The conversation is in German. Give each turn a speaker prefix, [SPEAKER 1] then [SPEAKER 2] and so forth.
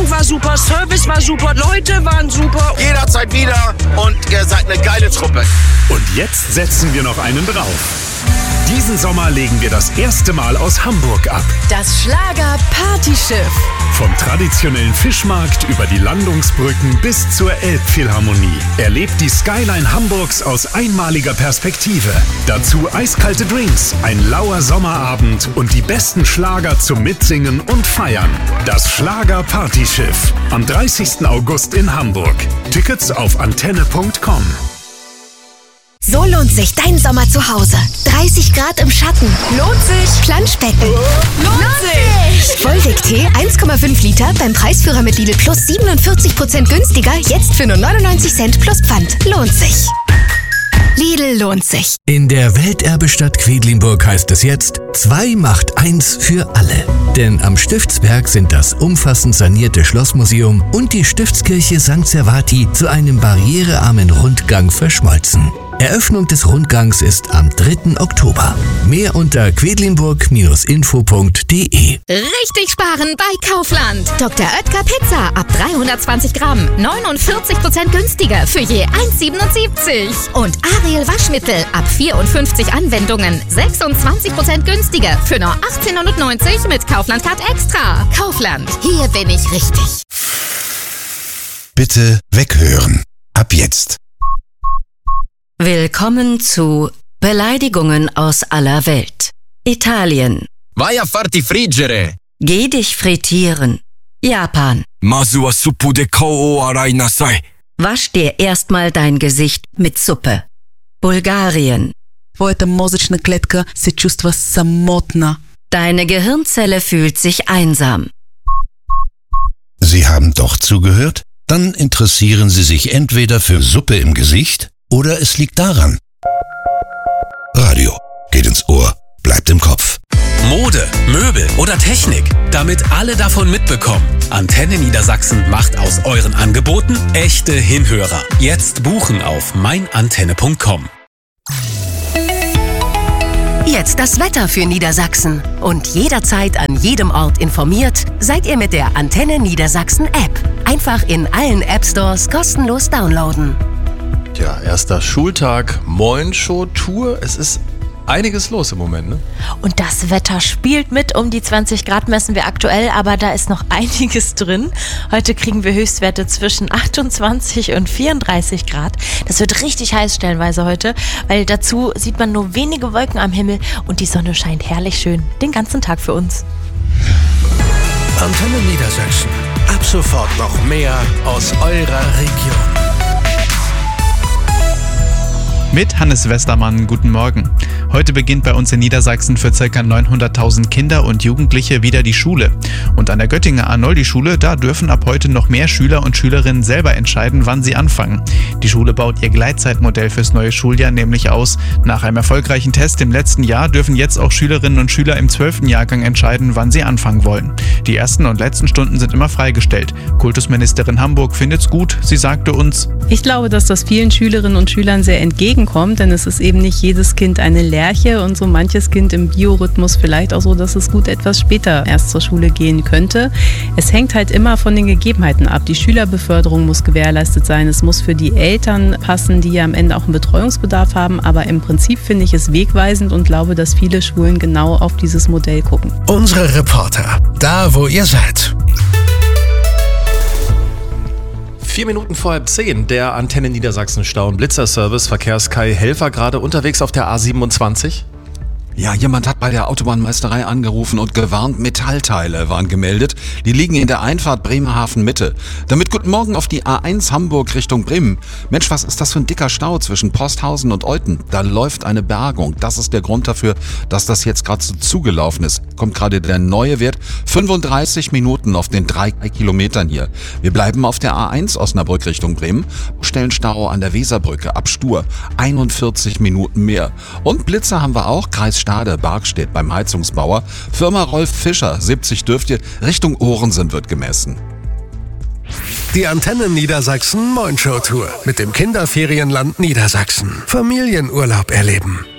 [SPEAKER 1] Stimmung war super, Service war super, Leute waren super.
[SPEAKER 2] Jederzeit wieder und ihr seid eine geile Truppe.
[SPEAKER 3] Und jetzt setzen wir noch einen drauf. Diesen Sommer legen wir das erste Mal aus Hamburg ab.
[SPEAKER 4] Das Schlager-Partyschiff.
[SPEAKER 3] Vom traditionellen Fischmarkt über die Landungsbrücken bis zur Elbphilharmonie. Erlebt die Skyline Hamburgs aus einmaliger Perspektive. Dazu eiskalte Drinks, ein lauer Sommerabend und die besten Schlager zum Mitsingen und Feiern. Das Schlager-Partyschiff. Am 30. August in Hamburg. Tickets auf antenne.com.
[SPEAKER 4] So lohnt sich dein Sommer zu Hause. 30 Grad im Schatten. Lohnt sich. Planschbecken. Lohnt sich. Vollweg-Tee 1,5 Liter beim Preisführer mit Lidl Plus 47% günstiger. Jetzt für nur 99 Cent plus Pfand. Lohnt sich. Lidl lohnt sich.
[SPEAKER 5] In der Welterbestadt Quedlinburg heißt es jetzt 2 macht 1 für alle. Denn am Stiftsberg sind das umfassend sanierte Schlossmuseum und die Stiftskirche St. Servati zu einem barrierearmen Rundgang verschmolzen. Eröffnung des Rundgangs ist am 3. Oktober. Mehr unter quedlinburg-info.de.
[SPEAKER 4] Richtig sparen bei Kaufland. Dr. Oetker Pizza ab 320 Gramm. 49% günstiger für je 1,77. Und Ariel Waschmittel ab 54 Anwendungen. 26% günstiger für nur 18,90 mit Kaufland Card Extra. Kaufland, hier bin ich richtig.
[SPEAKER 6] Bitte weghören. Ab jetzt.
[SPEAKER 7] Willkommen zu Beleidigungen aus aller Welt. Italien.
[SPEAKER 8] Vai a farti friggere.
[SPEAKER 7] Geh dich frittieren. Japan.
[SPEAKER 8] Masu wa suppu de kao o arai nasai.
[SPEAKER 7] Wasch dir erstmal dein Gesicht mit Suppe. Bulgarien.
[SPEAKER 9] Твоята мозъчна клетка се чувства самотна.
[SPEAKER 7] Deine Gehirnzelle fühlt sich einsam.
[SPEAKER 6] Sie haben doch zugehört? Dann interessieren Sie sich entweder für Suppe im Gesicht oder es liegt daran. Radio geht ins Ohr, bleibt im Kopf.
[SPEAKER 10] Mode, Möbel oder Technik, damit alle davon mitbekommen. Antenne Niedersachsen macht aus euren Angeboten echte Hinhörer. Jetzt buchen auf meinantenne.com.
[SPEAKER 4] Jetzt das Wetter für Niedersachsen. Und jederzeit an jedem Ort informiert, seid ihr mit der Antenne Niedersachsen App. Einfach in allen App-Stores kostenlos downloaden.
[SPEAKER 11] Ja, erster Schultag, Moin-Show-Tour. Es ist einiges los im Moment, ne?
[SPEAKER 12] Und das Wetter spielt mit. Um die 20 Grad messen wir aktuell, aber da ist noch einiges drin. Heute kriegen wir Höchstwerte zwischen 28 und 34 Grad. Das wird richtig heiß stellenweise heute, weil dazu sieht man nur wenige Wolken am Himmel und die Sonne scheint herrlich schön den ganzen Tag für uns.
[SPEAKER 13] Antenne Niedersachsen. Ab sofort noch mehr aus eurer Region.
[SPEAKER 14] Mit Hannes Westermann, guten Morgen. Heute beginnt bei uns in Niedersachsen für ca. 900.000 Kinder und Jugendliche wieder die Schule. Und an der Göttinger Arnoldi-Schule, da dürfen ab heute noch mehr Schüler und Schülerinnen selber entscheiden, wann sie anfangen. Die Schule baut ihr Gleitzeitmodell fürs neue Schuljahr nämlich aus. Nach einem erfolgreichen Test im letzten Jahr dürfen jetzt auch Schülerinnen und Schüler im 12. Jahrgang entscheiden, wann sie anfangen wollen. Die ersten und letzten Stunden sind immer freigestellt. Kultusministerin Hamburg findet's gut. Sie sagte uns:
[SPEAKER 15] Ich glaube, dass das vielen Schülerinnen und Schülern sehr entgegenkommt, denn es ist eben nicht jedes Kind eine Lerche und so manches Kind im Biorhythmus vielleicht auch so, dass es gut etwas später erst zur Schule gehen könnte. Es hängt halt immer von den Gegebenheiten ab. Die Schülerbeförderung muss gewährleistet sein, es muss für die Eltern passen, die ja am Ende auch einen Betreuungsbedarf haben, aber im Prinzip finde ich es wegweisend und glaube, dass viele Schulen genau auf dieses Modell gucken.
[SPEAKER 13] Unsere Reporter, da wo ihr seid.
[SPEAKER 11] 4 Minuten vor 9:30, der Antenne Niedersachsen Stau- und Blitzerservice, Verkehrskai Helfer gerade unterwegs auf der A27.
[SPEAKER 16] Ja, jemand hat bei der Autobahnmeisterei angerufen und gewarnt, Metallteile waren gemeldet. Die liegen in der Einfahrt Bremerhaven Mitte. Damit guten Morgen auf die A1 Hamburg Richtung Bremen. Mensch, was ist das für ein dicker Stau zwischen Posthausen und Olten? Da läuft eine Bergung. Das ist der Grund dafür, dass das jetzt gerade so zugelaufen ist. Kommt gerade der neue Wert. 35 Minuten auf den 3 Kilometern hier. Wir bleiben auf der A1 Osnabrück Richtung Bremen. Stellen Stau an der Weserbrücke ab Stur. 41 Minuten mehr. Und Blitzer haben wir auch. Kreis Stade, Bargstedt beim Heizungsbauer. Firma Rolf Fischer, 70 dürft ihr, Richtung Ohrensen wird gemessen.
[SPEAKER 13] Die Antenne Niedersachsen Moin-Show-Tour mit dem Kinderferienland Niedersachsen. Familienurlaub erleben.